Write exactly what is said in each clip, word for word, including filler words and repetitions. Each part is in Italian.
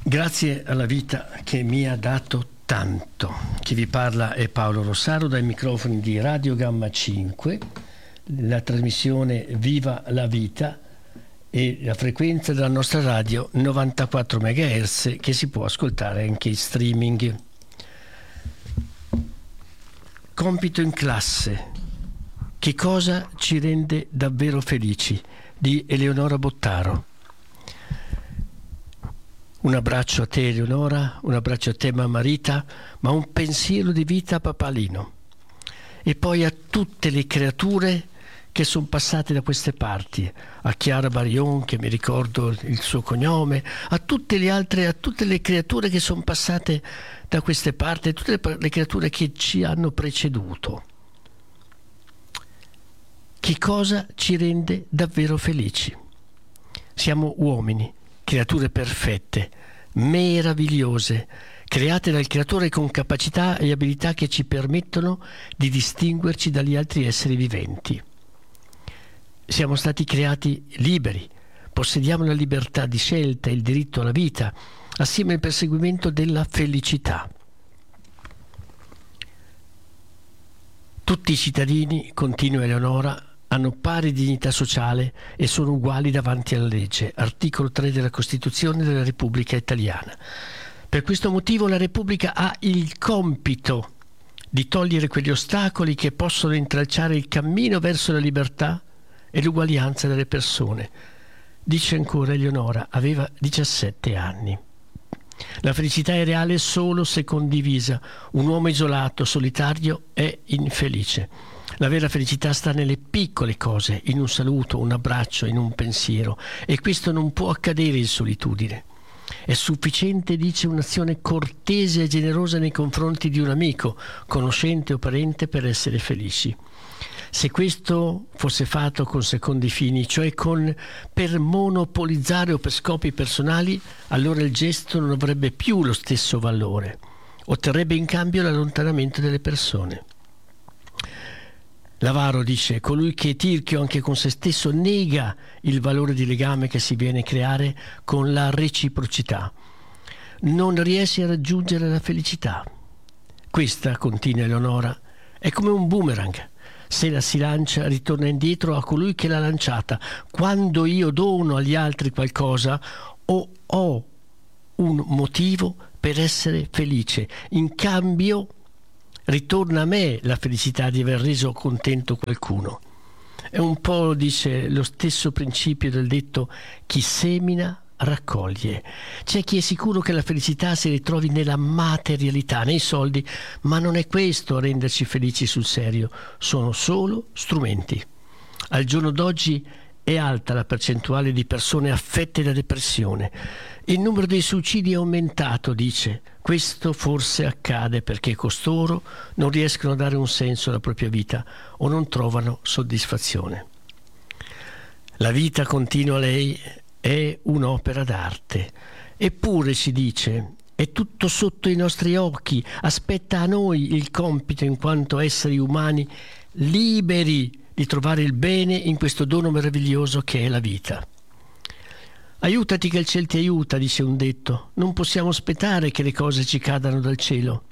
Grazie alla vita che mi ha dato tanto. Chi vi parla è Paolo Rossaro dai microfoni di Radio Gamma cinque, la trasmissione Viva la Vita e la frequenza della nostra radio novantaquattro megahertz che si può ascoltare anche in streaming. Compito in classe. Che cosa ci rende davvero felici? Di Eleonora Bottaro. Un abbraccio a te Eleonora, un abbraccio a te mamma Rita, ma un pensiero di vita a papà Lino. E poi a tutte le creature che sono passate da queste parti, a Chiara Barion, che mi ricordo il suo cognome, a tutte le altre, a tutte le creature che sono passate da queste parti, a tutte le, le creature che ci hanno preceduto. Che cosa ci rende davvero felici? Siamo uomini, creature perfette, meravigliose, create dal creatore con capacità e abilità che ci permettono di distinguerci dagli altri esseri viventi. Siamo stati creati liberi, possediamo la libertà di scelta e il diritto alla vita, assieme al perseguimento della felicità. Tutti i cittadini, continua Eleonora, hanno pari dignità sociale e sono uguali davanti alla legge. Articolo tre della Costituzione della Repubblica Italiana. Per questo motivo la Repubblica ha il compito di togliere quegli ostacoli che possono intralciare il cammino verso la libertà e l'uguaglianza delle persone. Dice ancora Eleonora, aveva diciassette anni. La felicità è reale solo se condivisa. Un uomo isolato, solitario, è infelice. La vera felicità sta nelle piccole cose, in un saluto, un abbraccio, in un pensiero, e questo non può accadere in solitudine. È sufficiente, dice, un'azione cortese e generosa nei confronti di un amico, conoscente o parente, per essere felici. Se questo fosse fatto con secondi fini, cioè con per monopolizzare o per scopi personali, allora il gesto non avrebbe più lo stesso valore, otterrebbe in cambio l'allontanamento delle persone. L'avaro, dice, colui che tirchio anche con se stesso nega il valore di legame che si viene a creare con la reciprocità. Non riesce a raggiungere la felicità. Questa, continua Eleonora, è come un boomerang. Se la si lancia, ritorna indietro a colui che l'ha lanciata. Quando io dono agli altri qualcosa, o ho un motivo per essere felice. In cambio ritorna a me la felicità di aver reso contento qualcuno. È un po', dice, lo stesso principio del detto chi semina raccoglie. C'è chi è sicuro che la felicità si ritrovi nella materialità, nei soldi, ma non è questo a renderci felici sul serio, sono solo strumenti. Al giorno d'oggi è alta la percentuale di persone affette da depressione. Il numero dei suicidi è aumentato, dice. Questo forse accade perché costoro non riescono a dare un senso alla propria vita o non trovano soddisfazione. La vita, continua lei, è un'opera d'arte. Eppure, si dice, è tutto sotto i nostri occhi, aspetta a noi il compito in quanto esseri umani liberi di trovare il bene in questo dono meraviglioso che è la vita. Aiutati che il cielo ti aiuta, dice un detto. Non possiamo aspettare che le cose ci cadano dal cielo.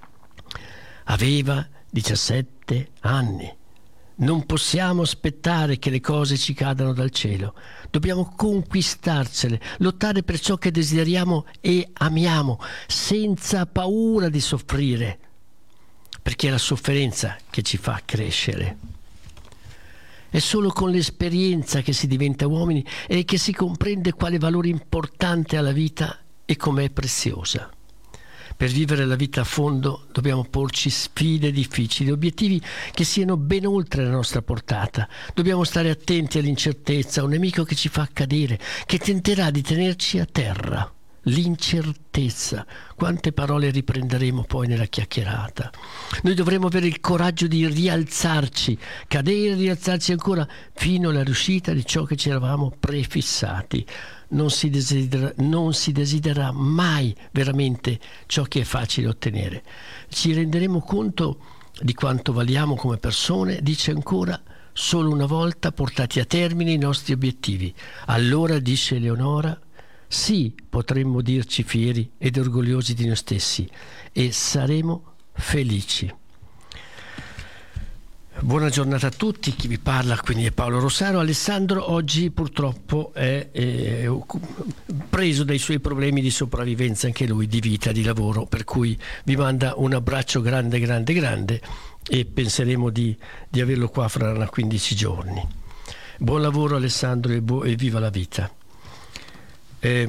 Aveva diciassette anni. Non possiamo aspettare che le cose ci cadano dal cielo. Dobbiamo conquistarcele, lottare per ciò che desideriamo e amiamo, senza paura di soffrire, perché è la sofferenza che ci fa crescere. È solo con l'esperienza che si diventa uomini e che si comprende quale valore importante ha la vita e com'è preziosa. Per vivere la vita a fondo dobbiamo porci sfide difficili, obiettivi che siano ben oltre la nostra portata. Dobbiamo stare attenti all'incertezza, a un nemico che ci fa cadere, che tenterà di tenerci a terra. L'incertezza. Quante parole riprenderemo poi nella chiacchierata. Noi dovremo avere il coraggio di rialzarci, cadere, rialzarci ancora fino alla riuscita di ciò che ci eravamo prefissati. Non si desidera, non si desidera mai veramente ciò che è facile ottenere. Ci renderemo conto di quanto valiamo come persone, dice ancora, solo una volta portati a termine i nostri obiettivi. Allora, dice Eleonora, sì, potremmo dirci fieri ed orgogliosi di noi stessi e saremo felici. Buona giornata a tutti, chi vi parla quindi è Paolo Rossaro. Alessandro oggi purtroppo è, è preso dai suoi problemi di sopravvivenza, anche lui, di vita, di lavoro, per cui vi manda un abbraccio grande grande grande e penseremo di, di averlo qua fra una quindici giorni. Buon lavoro Alessandro e, bu- e viva la vita. Eh,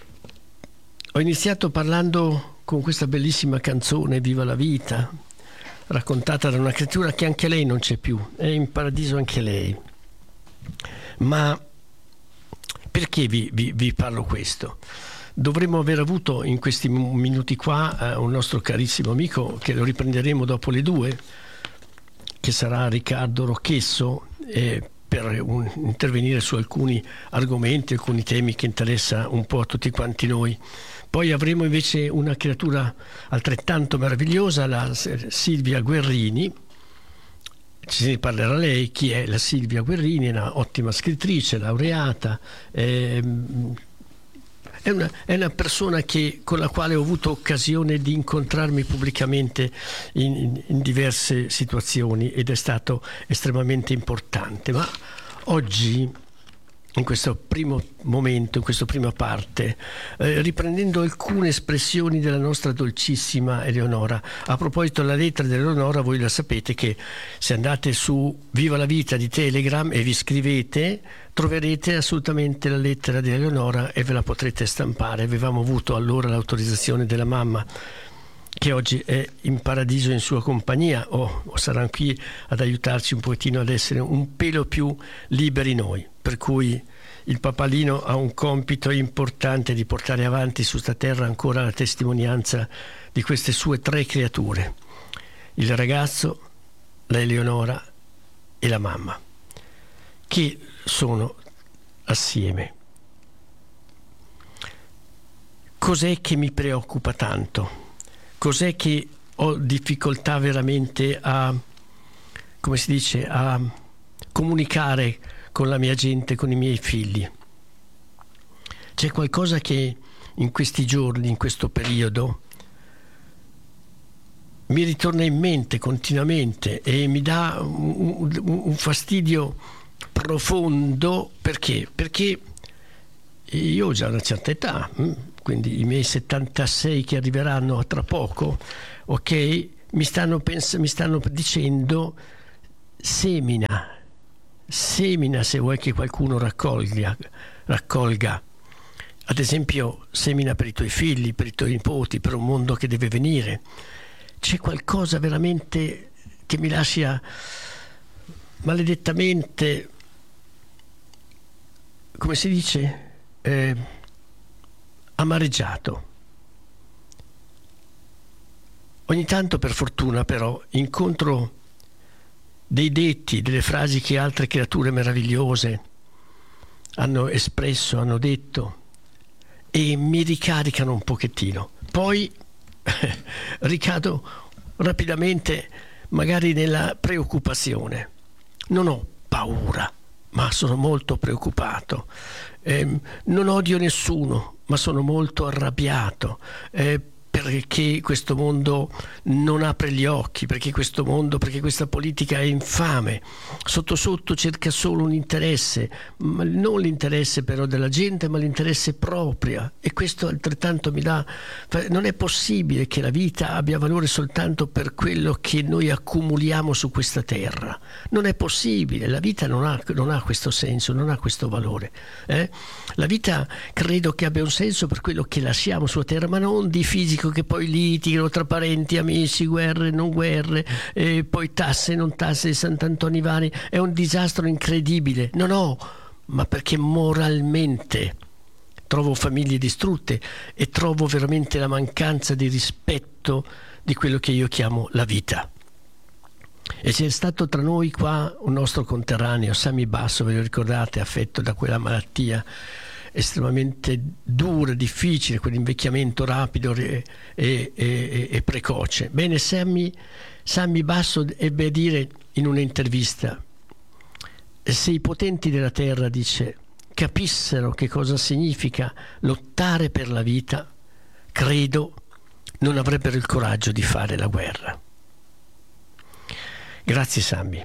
ho iniziato parlando con questa bellissima canzone Viva la vita, raccontata da una creatura che anche lei non c'è più, è in paradiso anche lei. Ma perché vi, vi, vi parlo questo? Dovremmo aver avuto in questi minuti qua eh, un nostro carissimo amico, che lo riprenderemo dopo le due, che sarà Riccardo Rocchesso, eh, per un, intervenire su alcuni argomenti, alcuni temi che interessano un po' a tutti quanti noi. Poi avremo invece una creatura altrettanto meravigliosa, la Silvia Guerrini. Ci ne parlerà lei. Chi è la Silvia Guerrini? È una ottima scrittrice, laureata, ehm, è una, è una persona che, con la quale ho avuto occasione di incontrarmi pubblicamente in, in, in diverse situazioni ed è stato estremamente importante. Ma oggi, in questo primo momento, in questa prima parte, eh, riprendendo alcune espressioni della nostra dolcissima Eleonora. A proposito della lettera dell'Eleonora, voi la sapete che se andate su Viva la Vita di Telegram e vi scrivete, troverete assolutamente la lettera di Eleonora e ve la potrete stampare. Avevamo avuto allora l'autorizzazione della mamma, che oggi è in paradiso in sua compagnia, o, o saranno qui ad aiutarci un pochettino ad essere un pelo più liberi noi. Per cui il papalino ha un compito importante di portare avanti su sta terra ancora la testimonianza di queste sue tre creature: il ragazzo, la Eleonora e la mamma, che sono assieme. Cos'è che mi preoccupa tanto? Cos'è che ho difficoltà veramente a, come si dice, a comunicare con la mia gente, con i miei figli? C'è qualcosa che in questi giorni, in questo periodo, mi ritorna in mente continuamente e mi dà un, un, un fastidio profondo. Perché? Perché io ho già una certa età, quindi i miei settantasei che arriveranno tra poco, ok, mi stanno, pens- mi stanno dicendo semina, semina se vuoi che qualcuno raccolga, raccolga. Ad esempio, semina per i tuoi figli, per i tuoi nipoti, per un mondo che deve venire. C'è qualcosa veramente che mi lascia maledettamente, come si dice, eh, amareggiato. Ogni tanto, per fortuna, però, incontro dei detti, delle frasi che altre creature meravigliose hanno espresso, hanno detto, e mi ricaricano un pochettino. Poi ricado rapidamente magari nella preoccupazione. Non ho paura, ma sono molto preoccupato. Eh, non odio nessuno, ma sono molto arrabbiato. Eh, perché questo mondo non apre gli occhi, perché questo mondo, perché questa politica è infame, sotto sotto cerca solo un interesse, ma non l'interesse però della gente, ma l'interesse proprio, e questo altrettanto mi dà, non è possibile che la vita abbia valore soltanto per quello che noi accumuliamo su questa terra, non è possibile, la vita non ha, non ha questo senso, non ha questo valore, eh? La vita credo che abbia un senso per quello che lasciamo sulla terra, ma non di fisico, che poi litigano tra parenti, amici, guerre, non guerre, e poi tasse, non tasse, Sant'Antonio vari. È un disastro incredibile. No, no, ma perché moralmente trovo famiglie distrutte e trovo veramente la mancanza di rispetto di quello che io chiamo la vita. E c'è stato tra noi qua un nostro conterraneo, Sammy Basso, ve lo ricordate, affetto da quella malattia estremamente dura, difficile, quell'invecchiamento rapido e, e, e, e precoce. Bene, Sammy, Sammy Basso ebbe a dire in un'intervista: se i potenti della terra, dice, capissero che cosa significa lottare per la vita, credo non avrebbero il coraggio di fare la guerra. Grazie Sammy.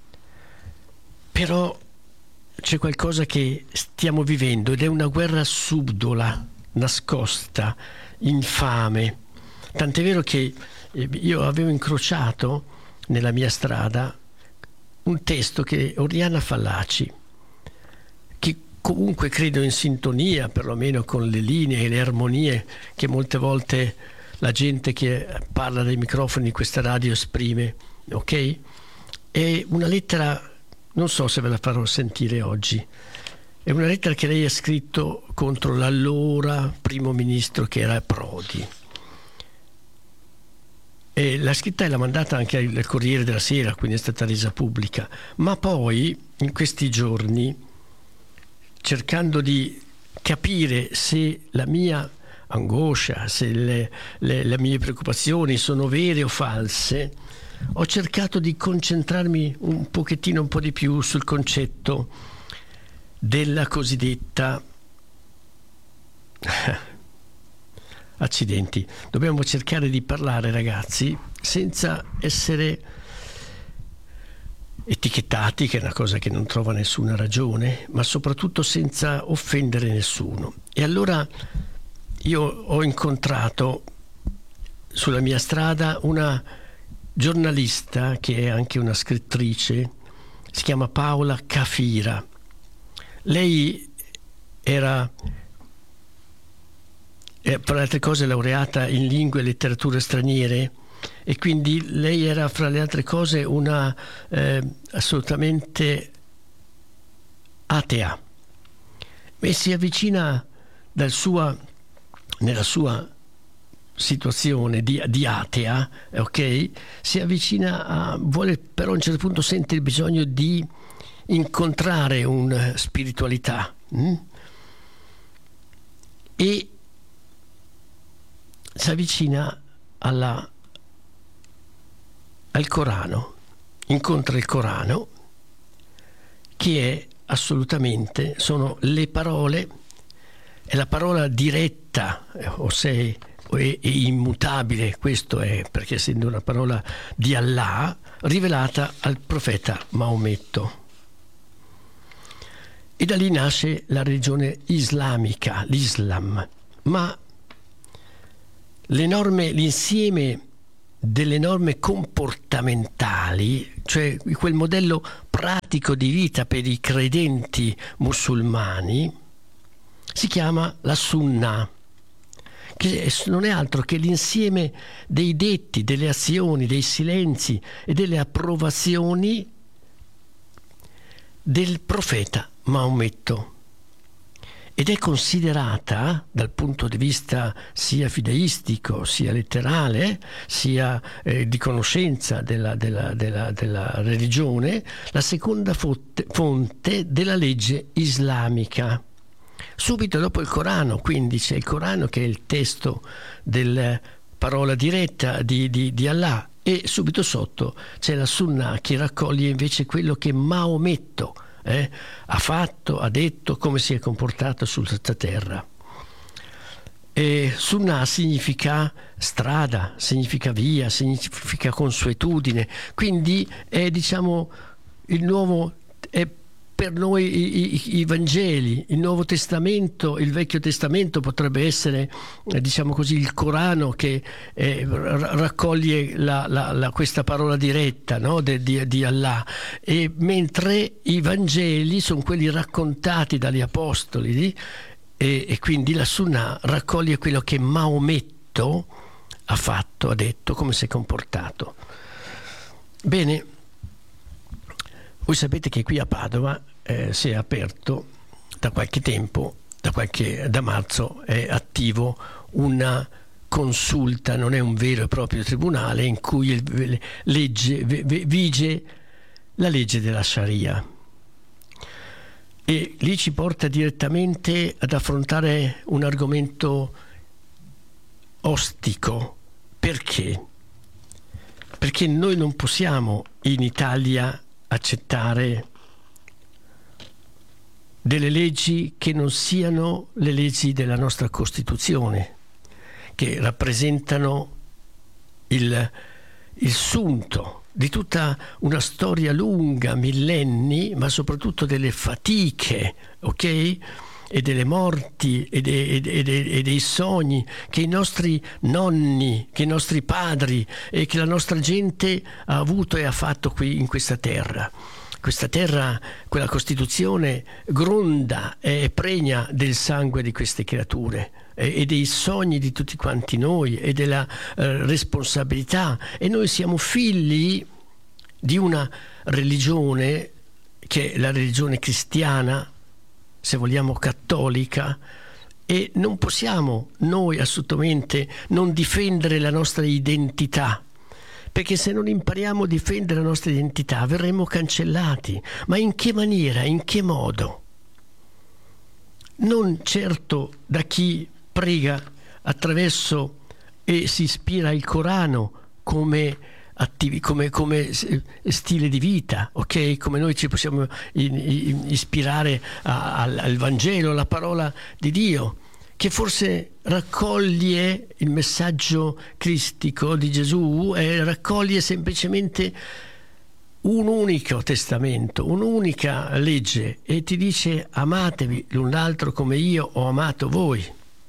Però c'è qualcosa che stiamo vivendo ed è una guerra subdola, nascosta, infame. Tant'è vero che io avevo incrociato nella mia strada un testo che Oriana Fallaci, che comunque credo in sintonia perlomeno con le linee e le armonie che molte volte la gente che parla dai microfoni di questa radio esprime, ok? È una lettera, non so se ve la farò sentire oggi, è una lettera che lei ha scritto contro l'allora primo ministro che era Prodi. E l'ha scritta e l'ha mandata anche al Corriere della Sera, quindi è stata resa pubblica. Ma poi, in questi giorni, cercando di capire se la mia angoscia, se le, le, le mie preoccupazioni sono vere o false, ho cercato di concentrarmi un pochettino, un po' di più sul concetto della cosiddetta accidenti. Dobbiamo cercare di parlare, ragazzi, senza essere etichettati, che è una cosa che non trova nessuna ragione, ma soprattutto senza offendere nessuno. E allora io ho incontrato sulla mia strada una giornalista che è anche una scrittrice, si chiama Paola Cafira. Lei era, eh, fra le altre cose, laureata in lingue e letterature straniere, e quindi lei era, fra le altre cose, una eh, assolutamente atea, e si avvicina dal sua, nella sua situazione di, di atea, ok, si avvicina a, vuole però a un certo punto sente il bisogno di incontrare una spiritualità hm? e si avvicina alla, al Corano, incontra il Corano, che è assolutamente, sono le parole, è la parola diretta, o se è immutabile, questo è perché essendo una parola di Allah, rivelata al profeta Maometto. E da lì nasce la religione islamica, l'Islam. Ma le norme, l'insieme delle norme comportamentali, cioè quel modello pratico di vita per i credenti musulmani, si chiama la Sunnah, che non è altro che l'insieme dei detti, delle azioni, dei silenzi e delle approvazioni del profeta Maometto, ed è considerata dal punto di vista sia fideistico, sia letterale, sia eh, di conoscenza della, della, della, della religione, la seconda fonte, fonte della legge islamica. Subito dopo il Corano, quindi c'è il Corano che è il testo della parola diretta di, di, di Allah, e subito sotto c'è la Sunnah che raccoglie invece quello che Maometto eh, ha fatto, ha detto, come si è comportato sulla terra. E Sunnah significa strada, significa via, significa consuetudine, quindi è, diciamo, il nuovo, è per noi i, i, i Vangeli, il Nuovo Testamento, il Vecchio Testamento potrebbe essere, eh, diciamo così, il Corano che eh, raccoglie la, la, la, questa parola diretta, no? De, di, di Allah, e mentre i Vangeli sono quelli raccontati dagli Apostoli, e, e quindi la Sunnah raccoglie quello che Maometto ha fatto, ha detto, come si è comportato. Bene. Voi sapete che qui a Padova eh, si è aperto da qualche tempo, da, qualche, da marzo è attivo una consulta, non è un vero e proprio tribunale, in cui il, legge, vige la legge della Sharia. E lì ci porta direttamente ad affrontare un argomento ostico. Perché? Perché noi non possiamo in Italia accettare delle leggi che non siano le leggi della nostra Costituzione, che rappresentano il, il sunto di tutta una storia lunga, millenni, ma soprattutto delle fatiche, ok? E delle morti e, de, e, de, e dei sogni che i nostri nonni, che i nostri padri e che la nostra gente ha avuto e ha fatto qui in questa terra. Questa terra, quella Costituzione gronda e pregna del sangue di queste creature e, e dei sogni di tutti quanti noi e della eh, responsabilità, e noi siamo figli di una religione che è la religione cristiana, se vogliamo cattolica, e non possiamo noi assolutamente non difendere la nostra identità, perché se non impariamo a difendere la nostra identità verremo cancellati. Ma in che maniera, in che modo? Non certo da chi prega attraverso e si ispira al Corano come, attivi, come, come stile di vita, ok? Come noi ci possiamo ispirare a, al, al Vangelo, alla parola di Dio, che forse raccoglie il messaggio cristico di Gesù e raccoglie semplicemente un unico testamento, un'unica legge, e ti dice: amatevi l'un l'altro come io ho amato voi.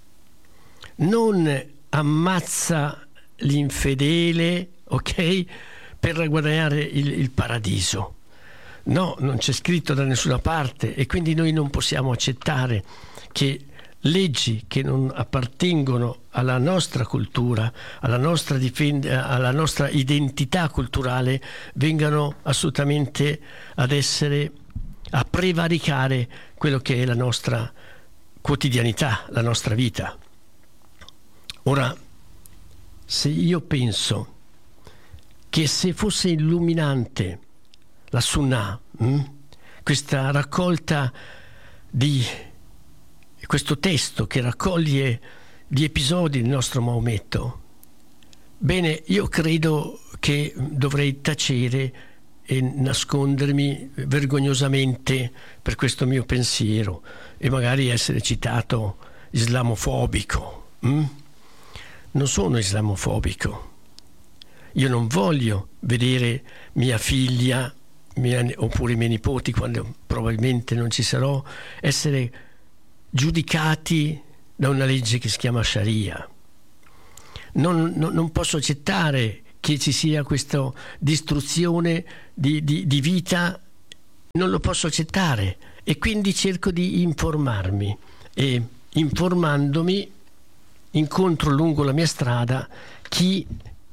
Non ammazza l'infedele, ok, per guadagnare il, il paradiso. No, non c'è scritto da nessuna parte, e quindi noi non possiamo accettare che leggi che non appartengono alla nostra cultura, alla nostra, difend- alla nostra identità culturale, vengano assolutamente ad essere, a prevaricare quello che è la nostra quotidianità, la nostra vita. Ora, se io penso che se fosse illuminante la Sunnah, hm? questa raccolta di questo testo che raccoglie gli episodi del nostro Maometto, bene, io credo che dovrei tacere e nascondermi vergognosamente per questo mio pensiero e magari essere citato islamofobico. hm? Non sono islamofobico. Io non voglio vedere mia figlia mia, oppure i miei nipoti, quando probabilmente non ci sarò, essere giudicati da una legge che si chiama Sharia. Non, non, non posso accettare che ci sia questa distruzione di, di, di vita, non lo posso accettare, e quindi cerco di informarmi, e informandomi incontro lungo la mia strada chi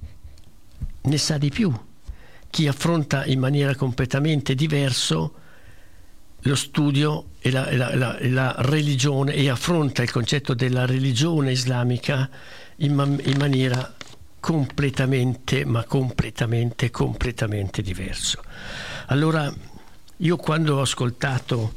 ne sa di più, chi affronta in maniera completamente diversa lo studio e la, e, la, e, la, e la religione, e affronta il concetto della religione islamica in, man- in maniera completamente, ma completamente, completamente diverso. Allora, io quando ho ascoltato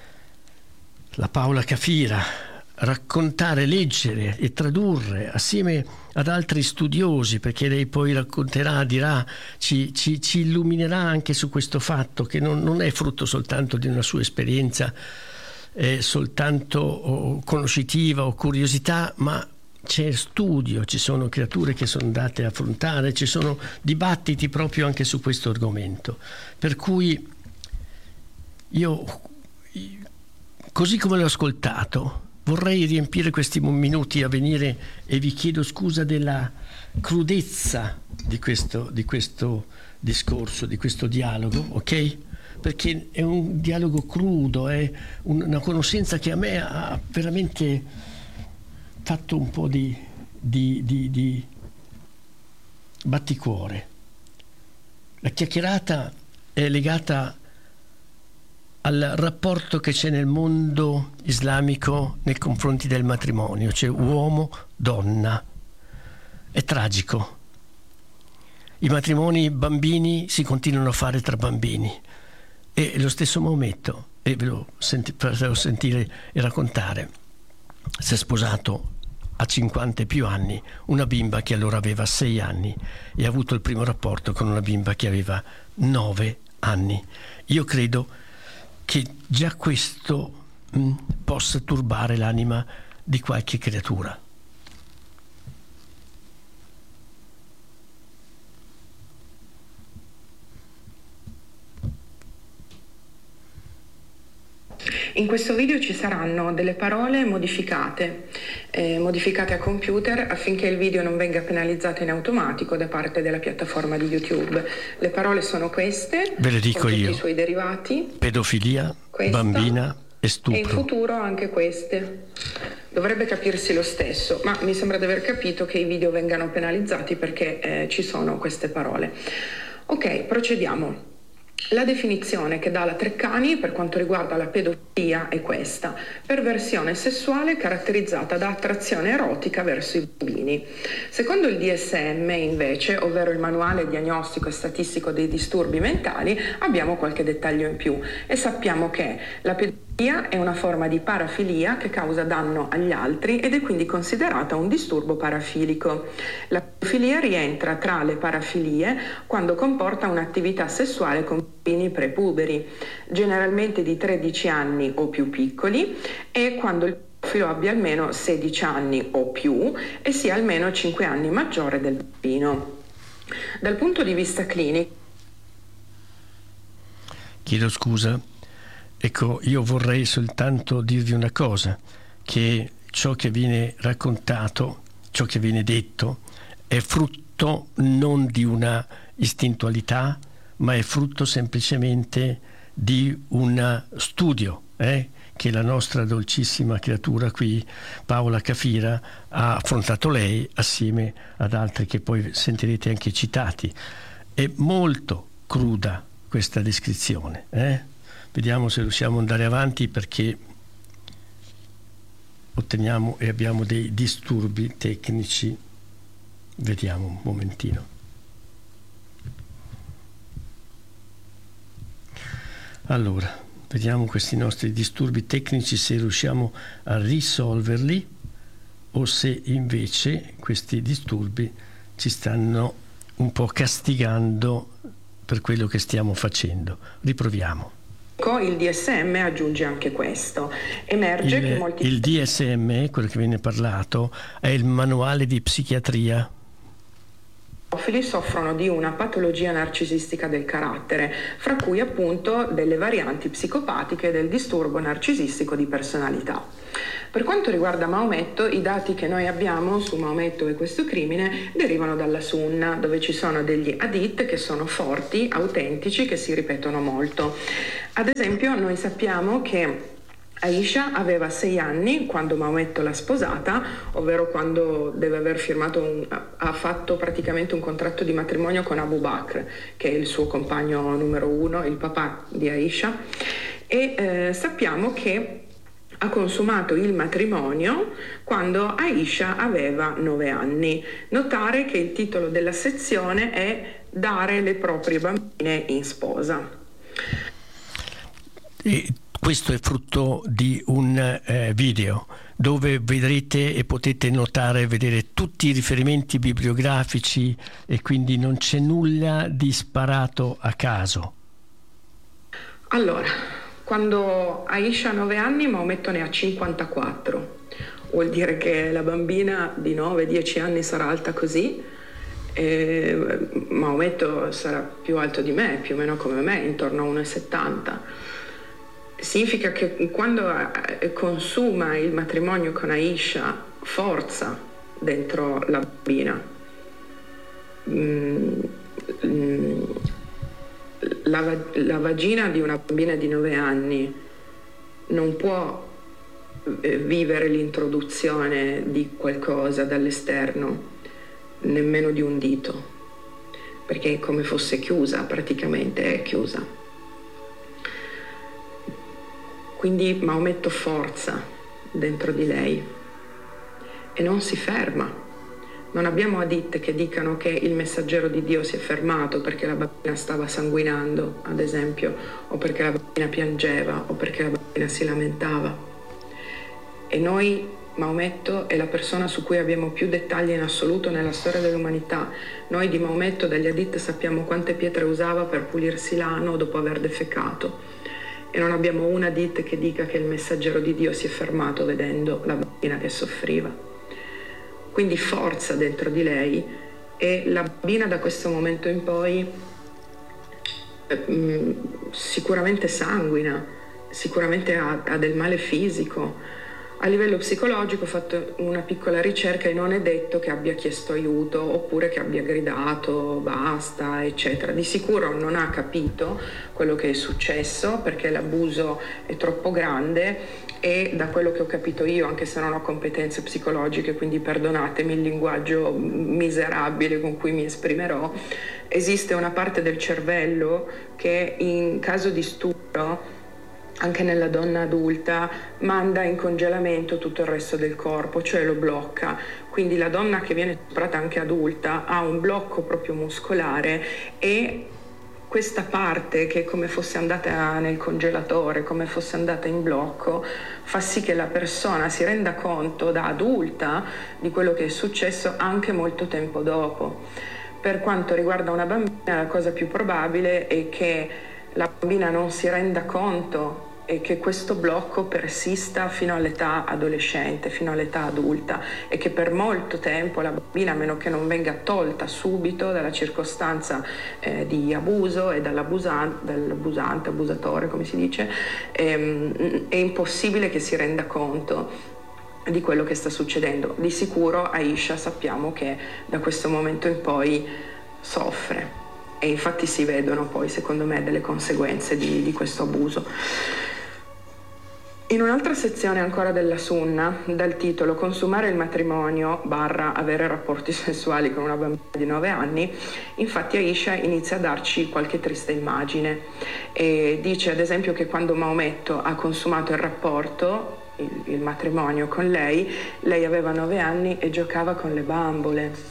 la Paola Cafira raccontare, leggere e tradurre assieme ad altri studiosi, perché lei poi racconterà, dirà, ci, ci, ci illuminerà anche su questo fatto che non, non è frutto soltanto di una sua esperienza eh, soltanto o conoscitiva o curiosità, ma c'è studio, ci sono creature che sono andate a affrontare, ci sono dibattiti proprio anche su questo argomento, per cui io, così come l'ho ascoltato, vorrei riempire questi minuti a venire, e vi chiedo scusa della crudezza di questo, di questo discorso, di questo dialogo, ok? Perché è un dialogo crudo, è una conoscenza che a me ha veramente fatto un po' di, di, di, di batticuore. La chiacchierata è legata al rapporto che c'è nel mondo islamico nei confronti del matrimonio, cioè uomo-donna. È tragico. I matrimoni bambini si continuano a fare tra bambini, e lo stesso Maometto, e ve lo senti, farò sentire e raccontare, si è sposato a cinquanta e più anni una bimba che allora aveva sei anni, e ha avuto il primo rapporto con una bimba che aveva nove anni. Io credo che già questo mh, possa turbare l'anima di qualche creatura. In questo video ci saranno delle parole modificate, eh, modificate a computer affinché il video non venga penalizzato in automatico da parte della piattaforma di YouTube. Le parole sono queste, ve le dico con tutti io: i suoi derivati, pedofilia, questa, bambina e stupro. E in futuro anche queste. Dovrebbe capirsi lo stesso, ma mi sembra di aver capito che i video vengano penalizzati perché eh, ci sono queste parole. Ok, procediamo. La definizione che dà la Treccani per quanto riguarda la pedofilia è questa: perversione sessuale caratterizzata da attrazione erotica verso i bambini. Secondo il D S M invece, ovvero il manuale diagnostico e statistico dei disturbi mentali, abbiamo qualche dettaglio in più e sappiamo che la pedofilia è una forma di parafilia che causa danno agli altri ed è quindi considerata un disturbo parafilico. La pedofilia rientra tra le parafilie quando comporta un'attività sessuale con bambini prepuberi, generalmente di tredici anni o più piccoli, e quando il pedofilo abbia almeno sedici anni o più e sia almeno cinque anni maggiore del bambino. Dal punto di vista clinico... Chiedo scusa. Ecco, io vorrei soltanto dirvi una cosa, che ciò che viene raccontato, ciò che viene detto, è frutto non di una istintualità, ma è frutto semplicemente di un studio eh, che la nostra dolcissima creatura qui, Paola Cafira, ha affrontato lei assieme ad altri che poi sentirete anche citati. È molto cruda questa descrizione, eh? Vediamo se riusciamo ad andare avanti, perché otteniamo e abbiamo dei disturbi tecnici. Vediamo un momentino. Allora, vediamo questi nostri disturbi tecnici, se riusciamo a risolverli o se invece questi disturbi ci stanno un po' castigando per quello che stiamo facendo. Riproviamo. Il D S M aggiunge anche questo. Emerge il, che molti... il D S M, quello che viene parlato, è il manuale di psichiatria. I pedofili soffrono di una patologia narcisistica del carattere, fra cui appunto delle varianti psicopatiche del disturbo narcisistico di personalità. Per quanto riguarda Maometto, i dati che noi abbiamo su Maometto e questo crimine derivano dalla Sunna, dove ci sono degli hadith che sono forti, autentici, che si ripetono molto. Ad esempio, noi sappiamo che Aisha aveva sei anni quando Maometto l'ha sposata, ovvero quando deve aver firmato un, ha fatto praticamente un contratto di matrimonio con Abu Bakr, che è il suo compagno numero uno, il papà di Aisha, e eh, sappiamo che ha consumato il matrimonio quando Aisha aveva nove anni. Notare che il titolo della sezione è Dare le proprie bambine in sposa. E questo è frutto di un eh, video dove vedrete e potete notare e vedere tutti i riferimenti bibliografici, e quindi non c'è nulla di sparato a caso. Allora, quando Aisha ha nove anni, Maometto ne ha cinquantaquattro. Vuol dire che la bambina di nove dieci anni sarà alta così, e Maometto sarà più alto di me, più o meno come me, intorno a uno e settanta. Significa che quando consuma il matrimonio con Aisha forza dentro la bambina. Mm, mm, la, la vagina di una bambina di nove anni non può eh, vivere l'introduzione di qualcosa dall'esterno, nemmeno di un dito, perché è come fosse chiusa, praticamente è chiusa. Quindi Maometto forza dentro di lei e non si ferma. Non abbiamo hadith che dicano che il messaggero di Dio si è fermato perché la bambina stava sanguinando, ad esempio, o perché la bambina piangeva, o perché la bambina si lamentava. E noi, Maometto è la persona su cui abbiamo più dettagli in assoluto nella storia dell'umanità. Noi di Maometto dagli hadith sappiamo quante pietre usava per pulirsi l'ano dopo aver defecato. e non abbiamo una hadith che dica che il messaggero di Dio si è fermato vedendo la bambina che soffriva. Quindi forza dentro di lei, e la bambina da questo momento in poi eh, sicuramente sanguina, sicuramente ha, ha del male fisico. A livello psicologico ho fatto una piccola ricerca e non è detto che abbia chiesto aiuto oppure che abbia gridato basta, eccetera. Di sicuro non ha capito quello che è successo perché l'abuso è troppo grande, e da quello che ho capito io, anche se non ho competenze psicologiche, quindi perdonatemi il linguaggio miserabile con cui mi esprimerò, esiste una parte del cervello che in caso di stupro, anche nella donna adulta, manda in congelamento tutto il resto del corpo, cioè lo blocca. Quindi la donna che viene stuprata anche adulta ha un blocco proprio muscolare, e questa parte che è come fosse andata nel congelatore, come fosse andata in blocco, fa sì che la persona si renda conto da adulta di quello che è successo anche molto tempo dopo. Per quanto riguarda una bambina, la cosa più probabile è che la bambina non si renda conto e che questo blocco persista fino all'età adolescente, fino all'età adulta, e che per molto tempo la bambina, a meno che non venga tolta subito dalla circostanza eh, di abuso e dall'abusante, dall'abusante, abusatore come si dice, ehm, è impossibile che si renda conto di quello che sta succedendo. Di sicuro Aisha sappiamo che da questo momento in poi soffre, e infatti si vedono poi secondo me delle conseguenze di, di questo abuso. In un'altra sezione ancora della Sunna, dal titolo Consumare il matrimonio barra avere rapporti sessuali con una bambina di nove anni, infatti Aisha inizia a darci qualche triste immagine e dice ad esempio che quando Maometto ha consumato il rapporto, il, il matrimonio con lei, lei aveva nove anni e giocava con le bambole.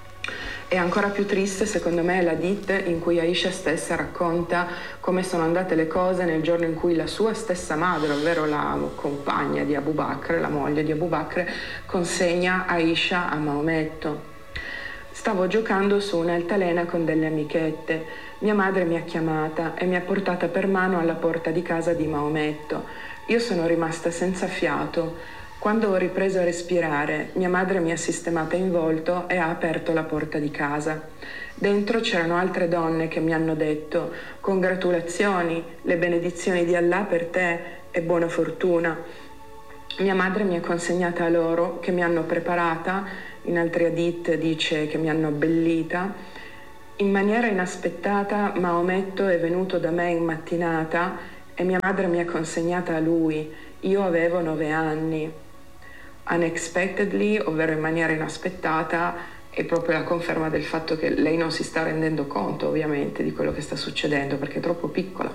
E ancora più triste secondo me è la hadith in cui Aisha stessa racconta come sono andate le cose nel giorno in cui la sua stessa madre, ovvero la compagna di Abu Bakr, la moglie di Abu Bakr, consegna Aisha a Maometto. Stavo giocando su un'altalena con delle amichette. Mia madre mi ha chiamata e mi ha portata per mano alla porta di casa di Maometto. Io sono rimasta senza fiato. Quando ho ripreso a respirare, mia madre mi ha sistemata in volto e ha aperto la porta di casa. Dentro c'erano altre donne che mi hanno detto: congratulazioni, le benedizioni di Allah per te e buona fortuna. Mia madre mi ha consegnata a loro, che mi hanno preparata, in altri hadith dice che mi hanno abbellita. In maniera inaspettata Maometto è venuto da me in mattinata e mia madre mi ha consegnata a lui. Io avevo nove anni. Unexpectedly, ovvero in maniera inaspettata, è proprio la conferma del fatto che lei non si sta rendendo conto ovviamente di quello che sta succedendo perché è troppo piccola,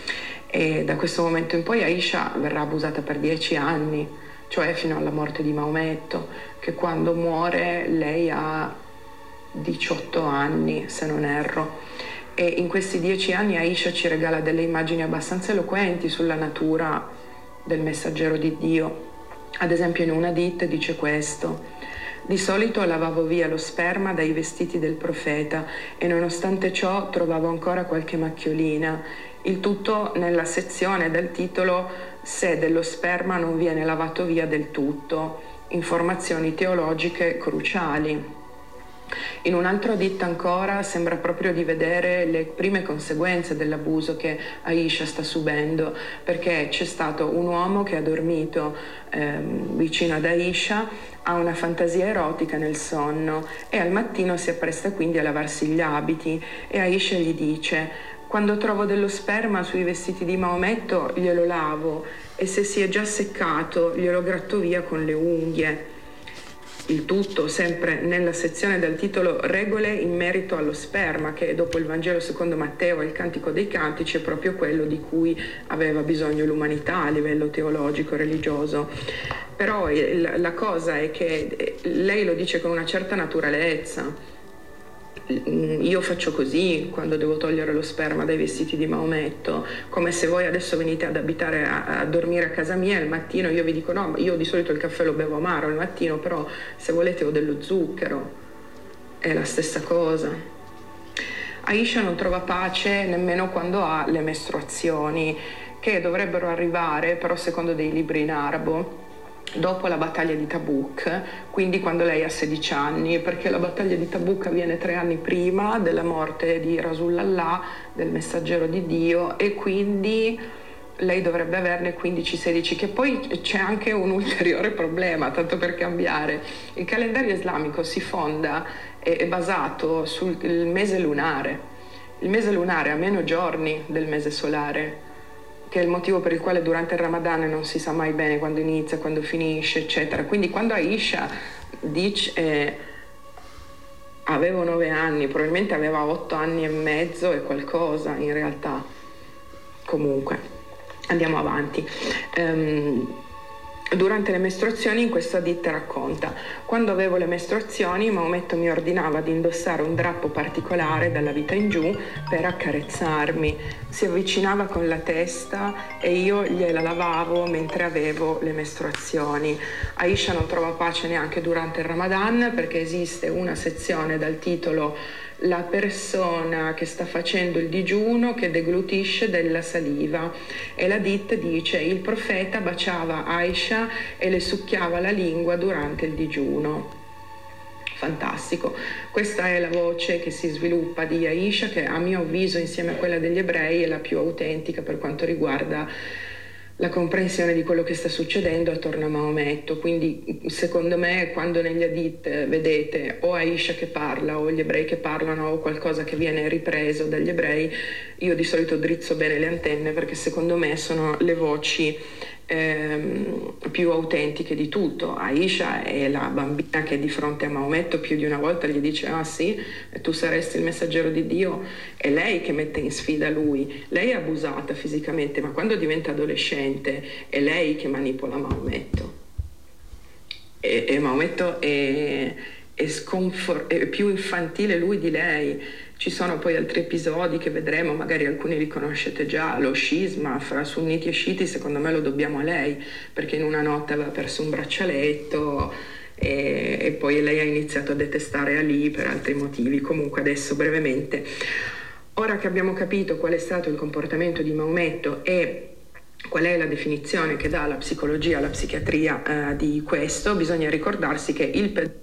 e da questo momento in poi Aisha verrà abusata per dieci anni, cioè fino alla morte di Maometto, che quando muore lei ha diciotto anni se non erro, e in questi dieci anni Aisha ci regala delle immagini abbastanza eloquenti sulla natura del messaggero di Dio. Ad esempio in un hadith dice questo: di solito lavavo via lo sperma dai vestiti del profeta e nonostante ciò trovavo ancora qualche macchiolina, il tutto nella sezione del titolo Se dello sperma non viene lavato via del tutto, informazioni teologiche cruciali. In un altro hadith ancora sembra proprio di vedere le prime conseguenze dell'abuso che Aisha sta subendo, perché c'è stato un uomo che ha dormito ehm, vicino ad Aisha, ha una fantasia erotica nel sonno e al mattino si appresta quindi a lavarsi gli abiti e Aisha gli dice: quando trovo dello sperma sui vestiti di Maometto glielo lavo e se si è già seccato glielo gratto via con le unghie. Il tutto sempre nella sezione del titolo Regole in merito allo sperma, che dopo il Vangelo secondo Matteo e il Cantico dei Cantici è proprio quello di cui aveva bisogno l'umanità a livello teologico, religioso. Però la cosa è che lei lo dice con una certa naturalezza. Io faccio così quando devo togliere lo sperma dai vestiti di Maometto, come se voi adesso venite ad abitare a, a dormire a casa mia e al mattino io vi dico no, io di solito il caffè lo bevo amaro al mattino, però se volete ho dello zucchero, è la stessa cosa. Aisha non trova pace nemmeno quando ha le mestruazioni che dovrebbero arrivare, però secondo dei libri in arabo, dopo la battaglia di Tabuk, quindi quando lei ha sedici anni, perché la battaglia di Tabuk avviene tre anni prima della morte di Rasulallah, del messaggero di Dio, e quindi lei dovrebbe averne quindici sedici, che poi c'è anche un ulteriore problema, tanto per cambiare. Il calendario islamico si fonda, è, è basato sul il mese lunare. Il mese lunare ha meno giorni del mese solare, che è il motivo per il quale durante il Ramadan non si sa mai bene quando inizia, quando finisce, eccetera. Quindi quando Aisha dice eh, avevo nove anni, probabilmente aveva otto anni e mezzo e qualcosa in realtà. Comunque, andiamo avanti. Um, Durante le mestruazioni, in questa hadith racconta: quando avevo le mestruazioni, Maometto mi ordinava di indossare un drappo particolare dalla vita in giù per accarezzarmi. Si avvicinava con la testa e io gliela lavavo mentre avevo le mestruazioni. Aisha non trova pace neanche durante il Ramadan, perché esiste una sezione dal titolo "La persona che sta facendo il digiuno che deglutisce della saliva", e la hadith dice: il profeta baciava Aisha e le succhiava la lingua durante il digiuno. Fantastico. Questa è la voce che si sviluppa di Aisha, che a mio avviso, insieme a quella degli ebrei, è la più autentica per quanto riguarda la comprensione di quello che sta succedendo attorno a Maometto. Quindi secondo me, quando negli hadith vedete o Aisha che parla o gli ebrei che parlano o qualcosa che viene ripreso dagli ebrei, io di solito drizzo bene le antenne, perché secondo me sono le voci ehm, più autentiche di tutto. Aisha è la bambina che di fronte a Maometto più di una volta gli dice: ah sì, tu saresti il messaggero di Dio. È lei che mette in sfida lui. Lei è abusata fisicamente, ma quando diventa adolescente è lei che manipola Maometto. E, e Maometto è, è, sconfor- è più infantile lui di lei. Ci sono poi altri episodi che vedremo, magari alcuni li conoscete già. Lo scisma fra sunniti e sciiti, secondo me lo dobbiamo a lei, perché in una notte aveva perso un braccialetto e, e poi lei ha iniziato a detestare Ali per altri motivi. Comunque adesso brevemente, ora che abbiamo capito qual è stato il comportamento di Maometto e qual è la definizione che dà la psicologia, la psichiatria eh, di questo, bisogna ricordarsi che il pedofilo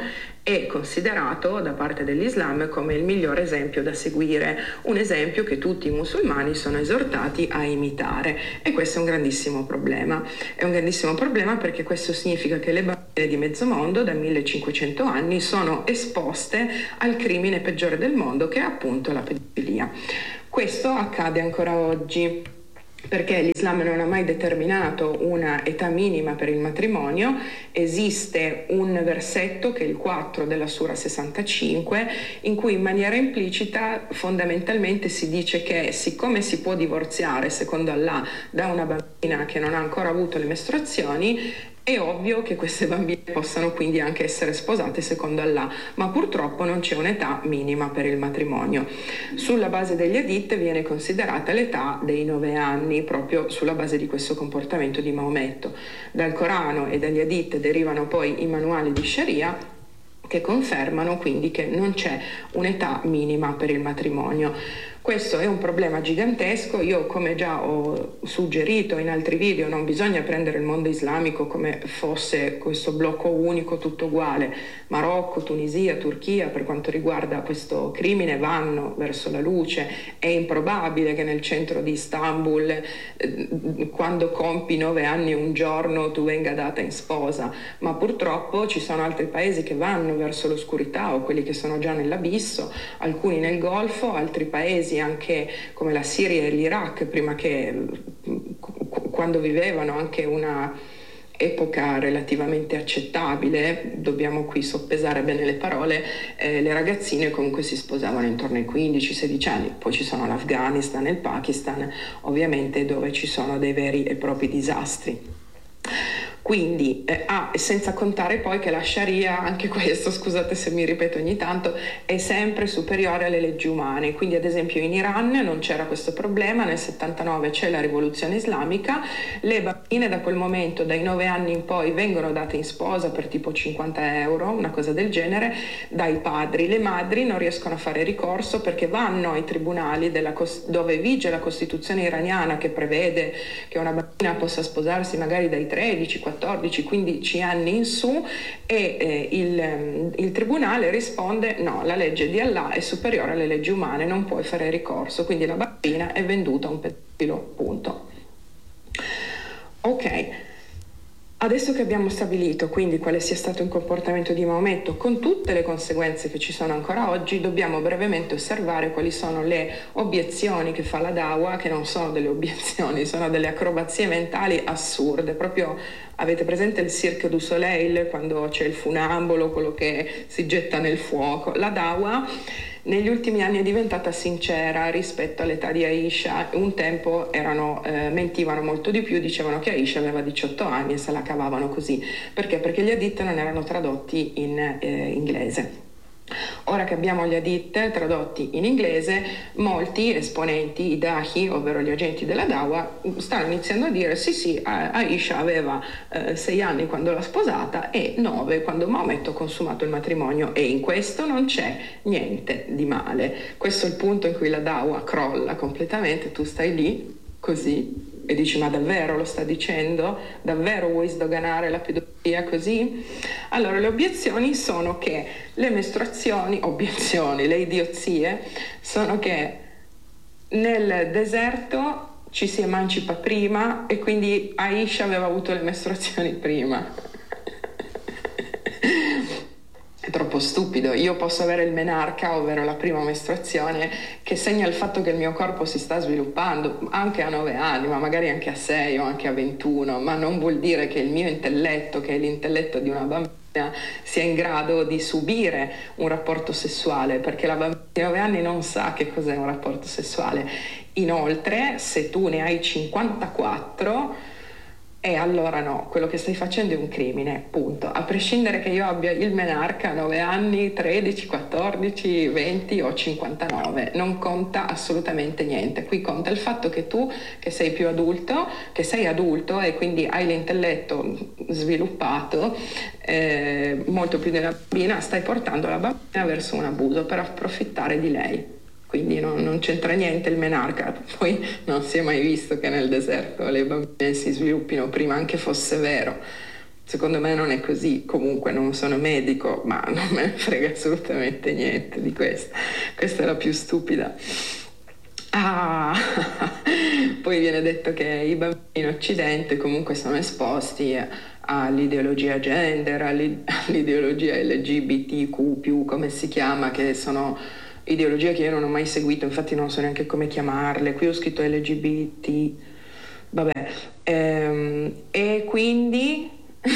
è considerato da parte dell'Islam come il miglior esempio da seguire, un esempio che tutti i musulmani sono esortati a imitare, e questo è un grandissimo problema. È un grandissimo problema perché questo significa che le bambine di mezzo mondo da millecinquecento anni sono esposte al crimine peggiore del mondo, che è appunto la pedofilia. Questo accade ancora oggi, perché l'Islam non ha mai determinato una età minima per il matrimonio. Esiste un versetto, che è il quattro della Sura sessantacinque, in cui in maniera implicita fondamentalmente si dice che siccome si può divorziare secondo Allah da una bambina che non ha ancora avuto le mestruazioni, è ovvio che queste bambine possano quindi anche essere sposate secondo Allah, ma purtroppo non c'è un'età minima per il matrimonio. Sulla base degli hadith viene considerata l'età dei nove anni, proprio sulla base di questo comportamento di Maometto. Dal Corano e dagli hadith derivano poi i manuali di Sharia, che confermano quindi che non c'è un'età minima per il matrimonio. Questo è un problema gigantesco. Io, come già ho suggerito in altri video, non bisogna prendere il mondo islamico come fosse questo blocco unico, tutto uguale. Marocco, Tunisia, Turchia, per quanto riguarda questo crimine, vanno verso la luce. È improbabile che nel centro di Istanbul, eh, quando compi nove anni un giorno, tu venga data in sposa, ma purtroppo ci sono altri paesi che vanno verso l'oscurità, o quelli che sono già nell'abisso, alcuni nel Golfo, altri paesi anche come la Siria e l'Iraq, prima che, quando vivevano anche una epoca relativamente accettabile, dobbiamo qui soppesare bene le parole, eh, le ragazzine comunque si sposavano intorno ai quindici sedici anni. Poi ci sono l'Afghanistan e il Pakistan, ovviamente, dove ci sono dei veri e propri disastri. Quindi, eh, ah, senza contare poi che la Sharia, anche questo, scusate se mi ripeto ogni tanto, è sempre superiore alle leggi umane. Quindi ad esempio in Iran non c'era questo problema, nel settantanove c'è la rivoluzione islamica, le bambine da quel momento, dai nove anni in poi, vengono date in sposa per tipo cinquanta euro, una cosa del genere, dai padri. Le madri non riescono a fare ricorso perché vanno ai tribunali della, dove vige la Costituzione iraniana, che prevede che una bambina possa sposarsi magari dai tredici, quattordici, quindici anni in su, e eh, il, il tribunale risponde: no, la legge di Allah è superiore alle leggi umane, non puoi fare ricorso, quindi la bambina è venduta a un pedofilo, punto. Ok, adesso che abbiamo stabilito quindi quale sia stato il comportamento di Maometto, con tutte le conseguenze che ci sono ancora oggi, dobbiamo brevemente osservare quali sono le obiezioni che fa la Dawa, che non sono delle obiezioni, sono delle acrobazie mentali assurde. Proprio avete presente il Cirque du Soleil, quando c'è il funambolo, quello che si getta nel fuoco? La Dawa negli ultimi anni è diventata sincera rispetto all'età di Aisha. Un tempo erano, eh, mentivano molto di più, dicevano che Aisha aveva diciotto anni e se la cavavano così. Perché? Perché gli hadith non erano tradotti in eh, inglese. Ora che abbiamo gli hadith tradotti in inglese, molti esponenti, i dahi, ovvero gli agenti della Dawa, stanno iniziando a dire sì sì, Aisha aveva eh, sei anni quando l'ha sposata e nove quando Maometto ha consumato il matrimonio, e in questo non c'è niente di male. Questo è il punto in cui la Dawa crolla completamente. Tu stai lì così e dici: ma davvero lo sta dicendo? Davvero vuoi sdoganare la pedofilia così? Allora, le obiezioni sono che le mestruazioni, obiezioni, le idiozie, sono che nel deserto ci si emancipa prima e quindi Aisha aveva avuto le mestruazioni prima. È troppo stupido. Io posso avere il menarca, ovvero la prima mestruazione, che segna il fatto che il mio corpo si sta sviluppando anche a nove anni, ma magari anche a sei o anche a ventuno, ma non vuol dire che il mio intelletto, che è l'intelletto di una bambina, sia in grado di subire un rapporto sessuale, perché la bambina di nove anni non sa che cos'è un rapporto sessuale. Inoltre, se tu ne hai cinquantaquattro, e allora no, quello che stai facendo è un crimine, punto. A prescindere che io abbia il menarca a nove anni, tredici, quattordici, venti o cinquantanove, non conta assolutamente niente. Qui conta il fatto che tu, che sei più adulto, che sei adulto e quindi hai l'intelletto sviluppato, eh, molto più della bambina, stai portando la bambina verso un abuso per approfittare di lei. Quindi non, non c'entra niente il menarca. Poi non si è mai visto che nel deserto le bambine si sviluppino prima, anche fosse vero. Secondo me non è così. Comunque non sono medico, ma non me ne frega assolutamente niente di questo. Questa è la più stupida. Ah, poi viene detto che i bambini in Occidente comunque sono esposti all'ideologia gender, all'ideologia L G B T Q più, come si chiama, che sono ideologie che io non ho mai seguito, infatti non so neanche come chiamarle. Qui ho scritto L G B T, vabbè, ehm, e quindi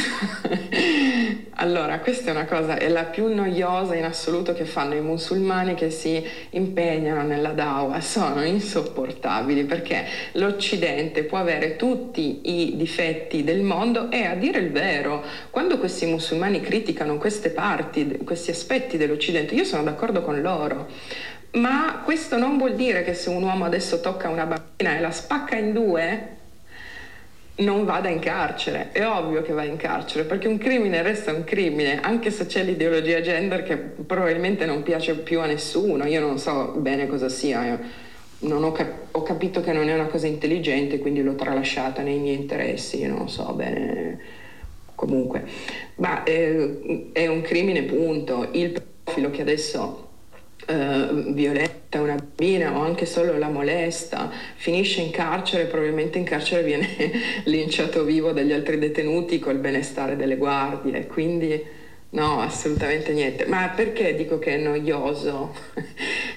allora questa è una cosa, è la più noiosa in assoluto che fanno i musulmani che si impegnano nella Dawa. Sono insopportabili, perché l'Occidente può avere tutti i difetti del mondo e, a dire il vero, quando questi musulmani criticano queste parti, questi aspetti dell'Occidente, io sono d'accordo con loro. Ma questo non vuol dire che se un uomo adesso tocca una bambina e la spacca in due non vada in carcere. È ovvio che va in carcere, perché un crimine resta un crimine, anche se c'è l'ideologia gender che probabilmente non piace più a nessuno. Io non so bene cosa sia, io non ho, cap- ho capito che non è una cosa intelligente, quindi l'ho tralasciata nei miei interessi, non so bene. Comunque, ma eh, è un crimine, punto. Il pedofilo che adesso Uh, violenta una bambina o anche solo la molesta, finisce in carcere, probabilmente in carcere viene linciato vivo dagli altri detenuti col benestare delle guardie, quindi no, assolutamente niente. Ma perché dico che è noioso?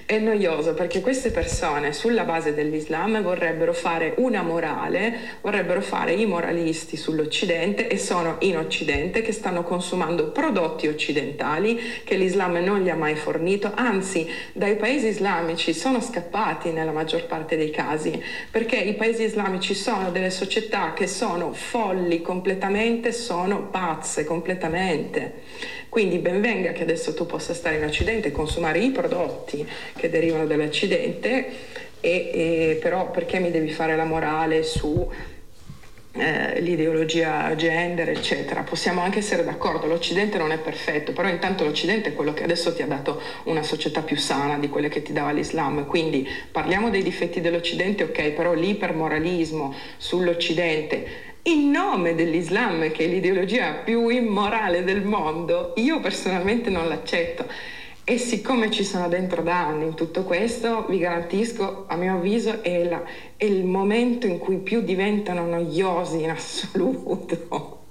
È noioso perché queste persone sulla base dell'Islam vorrebbero fare una morale, vorrebbero fare i moralisti sull'Occidente, e sono in Occidente che stanno consumando prodotti occidentali che l'Islam non gli ha mai fornito, anzi dai paesi islamici sono scappati nella maggior parte dei casi, perché i paesi islamici sono delle società che sono folli completamente, sono pazze completamente. Quindi ben venga che adesso tu possa stare in Occidente e consumare i prodotti che derivano dall'Occidente, e, e però perché mi devi fare la morale su eh, l'ideologia gender, eccetera? Possiamo anche essere d'accordo, l'Occidente non è perfetto, però intanto l'Occidente è quello che adesso ti ha dato una società più sana di quelle che ti dava l'Islam, quindi parliamo dei difetti dell'Occidente, ok, però l'ipermoralismo sull'Occidente in nome dell'Islam, che è l'ideologia più immorale del mondo, io personalmente non l'accetto. E siccome ci sono dentro da anni in tutto questo, vi garantisco, a mio avviso, è, la, è il momento in cui più diventano noiosi in assoluto.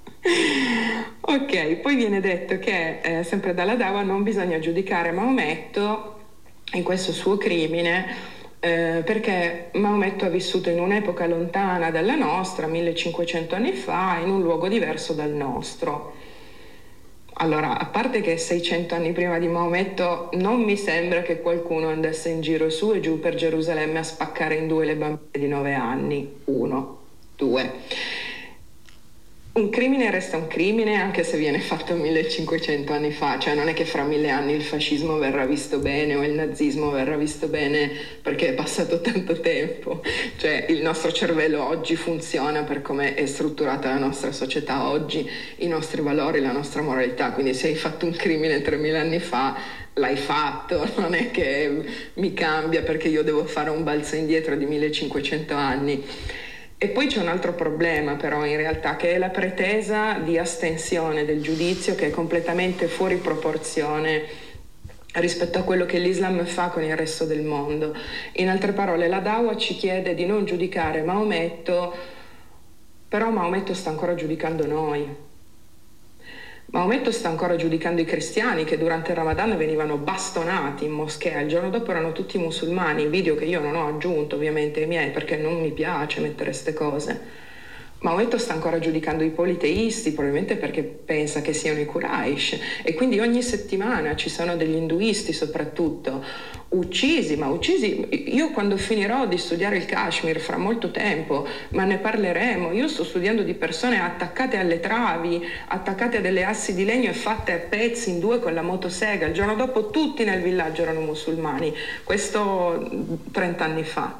Ok, poi viene detto che, eh, sempre dalla Dawa, non bisogna giudicare Maometto in questo suo crimine, Eh, perché Maometto ha vissuto in un'epoca lontana dalla nostra, millecinquecento anni fa, in un luogo diverso dal nostro. Allora, a parte che seicento anni prima di Maometto non mi sembra che qualcuno andasse in giro su e giù per Gerusalemme a spaccare in due le bambine di nove anni. Uno, due. Un crimine resta un crimine anche se viene fatto millecinquecento anni fa, cioè non è che fra mille anni il fascismo verrà visto bene o il nazismo verrà visto bene perché è passato tanto tempo, cioè il nostro cervello oggi funziona per come è strutturata la nostra società oggi, i nostri valori, la nostra moralità, quindi se hai fatto un crimine tremila anni fa l'hai fatto, non è che mi cambia perché io devo fare un balzo indietro di millecinquecento anni. E poi c'è un altro problema però in realtà, che è la pretesa di astensione del giudizio, che è completamente fuori proporzione rispetto a quello che l'Islam fa con il resto del mondo. In altre parole, la Dawa ci chiede di non giudicare Maometto, però Maometto sta ancora giudicando noi. Maometto sta ancora giudicando i cristiani che durante il Ramadan venivano bastonati in moschea, il giorno dopo erano tutti musulmani, video che io non ho aggiunto ovviamente ai miei perché non mi piace mettere queste cose. Maometto sta ancora giudicando i politeisti, probabilmente perché pensa che siano i Quraysh, e quindi ogni settimana ci sono degli induisti soprattutto uccisi, ma uccisi. Io quando finirò di studiare il Kashmir fra molto tempo, ma ne parleremo, io sto studiando di persone attaccate alle travi, attaccate a delle assi di legno e fatte a pezzi in due con la motosega, il giorno dopo tutti nel villaggio erano musulmani, questo trent'anni fa.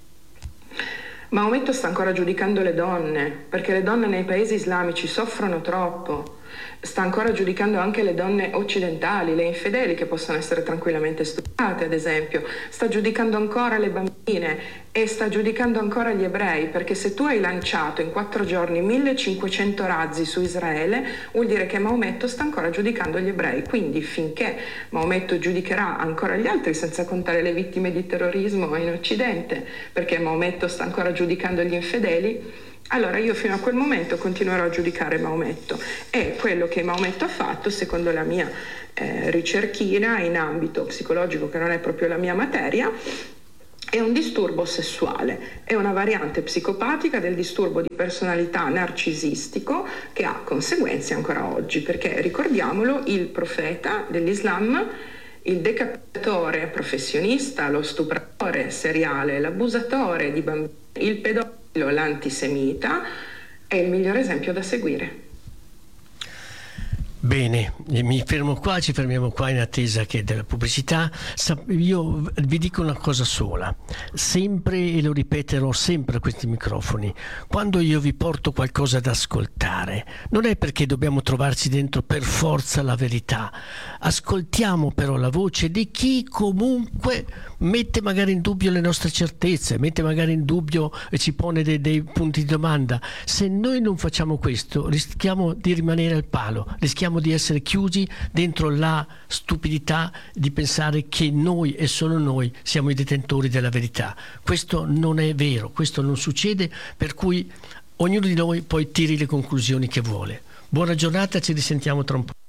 Maometto sta ancora giudicando le donne, perché le donne nei paesi islamici soffrono troppo. Sta ancora giudicando anche le donne occidentali, le infedeli che possono essere tranquillamente studiate, ad esempio. Sta giudicando ancora le bambine e sta giudicando ancora gli ebrei, perché se tu hai lanciato in quattro giorni millecinquecento razzi su Israele, vuol dire che Maometto sta ancora giudicando gli ebrei. Quindi finché Maometto giudicherà ancora gli altri, senza contare le vittime di terrorismo in Occidente, perché Maometto sta ancora giudicando gli infedeli, allora io fino a quel momento continuerò a giudicare Maometto. E quello che Maometto ha fatto, secondo la mia eh, ricerchina in ambito psicologico, che non è proprio la mia materia, è un disturbo sessuale, è una variante psicopatica del disturbo di personalità narcisistico che ha conseguenze ancora oggi, perché ricordiamolo, il profeta dell'Islam, il decapitatore professionista, lo stupratore seriale, l'abusatore di bambini, il pedofilo, l'antisemita, è il migliore esempio da seguire. Bene, mi fermo qua, ci fermiamo qua in attesa che della pubblicità. Io vi dico una cosa sola, sempre, e lo ripeterò sempre a questi microfoni, quando io vi porto qualcosa da ascoltare, non è perché dobbiamo trovarci dentro per forza la verità, ascoltiamo però la voce di chi comunque mette magari in dubbio le nostre certezze, mette magari in dubbio e ci pone dei, dei punti di domanda. Se noi non facciamo questo, rischiamo di rimanere al palo, rischiamo di essere chiusi dentro la stupidità di pensare che noi e solo noi siamo i detentori della verità. Questo non è vero, questo non succede, per cui ognuno di noi poi tiri le conclusioni che vuole. Buona giornata, ci risentiamo tra un po'.